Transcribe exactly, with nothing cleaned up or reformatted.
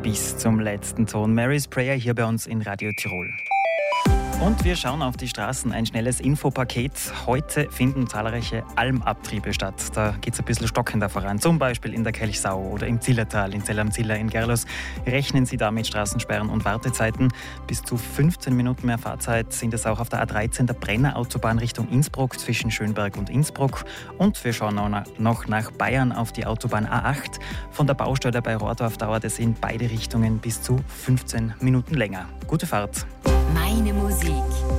bis zum letzten Ton. Mary's Prayer hier bei uns in Radio Tirol. Und wir schauen auf die Straßen. Ein schnelles Infopaket. Heute finden zahlreiche Almabtriebe statt. Da geht es ein bisschen stockender voran. Zum Beispiel in der Kelchsau oder im Zillertal, in Zell am Ziller, in Gerlos. Rechnen Sie da mit Straßensperren und Wartezeiten. Bis zu fünfzehn Minuten mehr Fahrzeit sind es auch auf der A dreizehn, der Brennerautobahn Richtung Innsbruck, zwischen Schönberg und Innsbruck. Und wir schauen noch nach Bayern auf die Autobahn A acht. Von der Baustelle bei Rohrdorf dauert es in beide Richtungen bis zu fünfzehn Minuten länger. Gute Fahrt. Meine Musik.